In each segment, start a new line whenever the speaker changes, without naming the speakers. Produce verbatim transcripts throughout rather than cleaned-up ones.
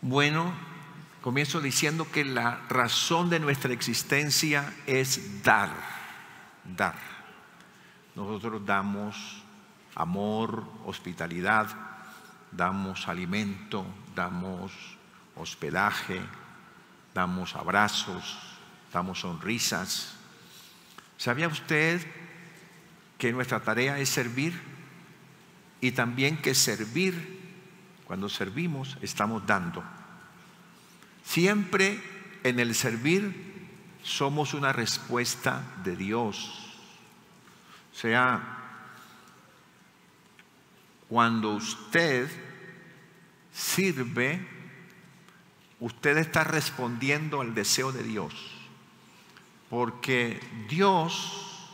Bueno, comienzo diciendo que la razón de nuestra existencia es dar, dar. Nosotros damos amor, hospitalidad, damos alimento, damos hospedaje, damos abrazos, damos sonrisas. ¿Sabía usted que nuestra tarea es servir? Y también que servir, cuando servimos, estamos dando. Siempre en el servir somos una respuesta de Dios. O sea, cuando usted sirve, usted está respondiendo al deseo de Dios. Porque Dios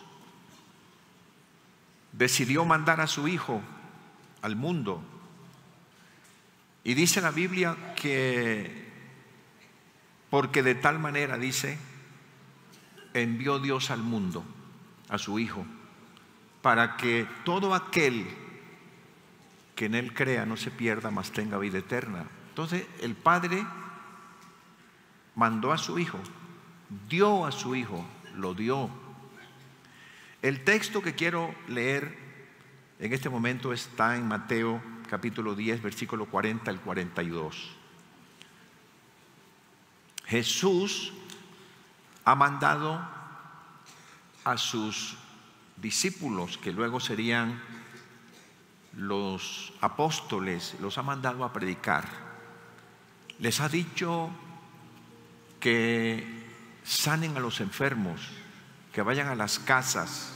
decidió mandar a su Hijo al mundo. Y dice la Biblia que, porque de tal manera, dice, envió Dios al mundo, a su Hijo, para que todo aquel que en Él crea no se pierda, mas tenga vida eterna. Entonces el Padre mandó a su Hijo, dio a su Hijo, lo dio. El texto que quiero leer en este momento está en Mateo capítulo diez, versículo cuarenta al cuarenta y dos. Jesús ha mandado a sus discípulos, que luego serían los apóstoles, los ha mandado a predicar. Les ha dicho que sanen a los enfermos, que vayan a las casas,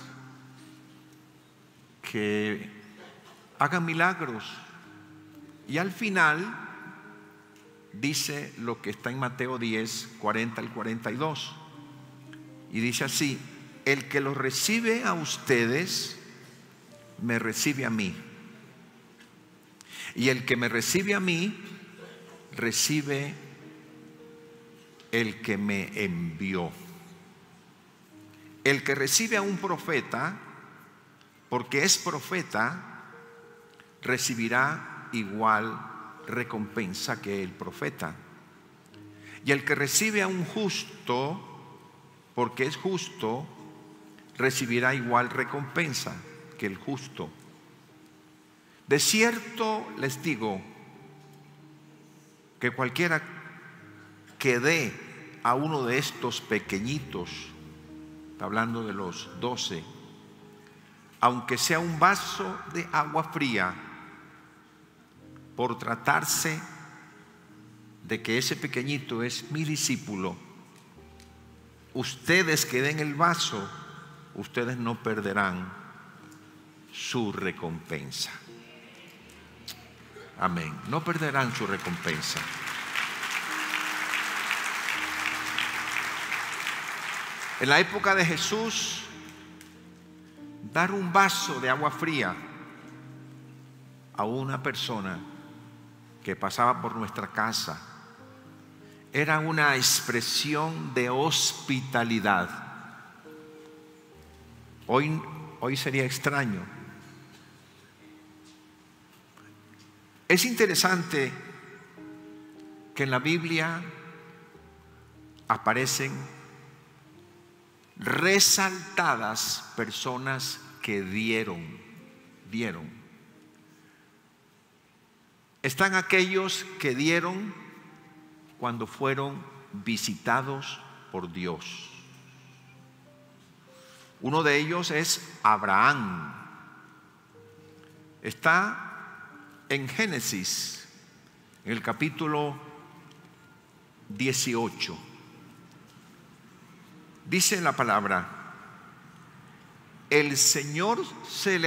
que hagan milagros. Y al final dice lo que está en Mateo diez, cuarenta al cuarenta y dos. Y dice así: el que los recibe a ustedes, me recibe a mí. Y el que me recibe a mí, recibe el que me envió. El que recibe a un profeta, porque es profeta, recibirá igual recompensa que el profeta. Y el que recibe a un justo, porque es justo, recibirá igual recompensa que el justo. De cierto les digo que cualquiera que dé a uno de estos pequeñitos, está hablando de los doce, aunque sea un vaso de agua fría, por tratarse de que ese pequeñito es mi discípulo, ustedes que den el vaso, ustedes no perderán su recompensa. Amén. No perderán su recompensa. En la época de Jesús, dar un vaso de agua fría a una persona que pasaba por nuestra casa era una expresión de hospitalidad. Hoy, hoy sería extraño. Es interesante que en la Biblia aparecen resaltadas personas que dieron, dieron. Están aquellos que dieron cuando fueron visitados por Dios. Uno de ellos es Abraham. Está en Génesis, en el capítulo dieciocho. Dice la palabra: el Señor se le